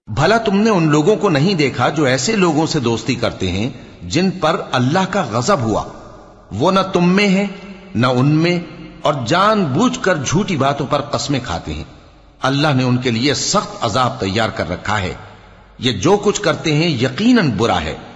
भला तुमने उन लोगों को नहीं देखा जो ऐसे लोगों से दोस्ती करते हैं जिन पर अल्लाह का गजब हुआ। वो न तुम में है न उनमें, और जानबूझकर झूठी बातों पर कस्में खाते हैं। अल्लाह ने उनके लिए सख्त अजाब तैयार कर रखा है। ये जो कुछ करते हैं यकीनन बुरा है।